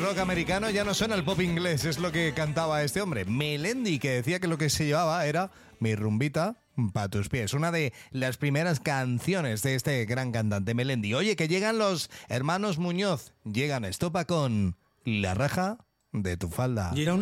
rock americano ya no suena el pop inglés, es lo que cantaba este hombre. Melendi, que decía que lo que se llevaba era mi rumbita pa' tus pies. Una de las primeras canciones de este gran cantante Melendi. Oye, que llegan los hermanos Muñoz. Llegan a Estopa con La raja de tu falda.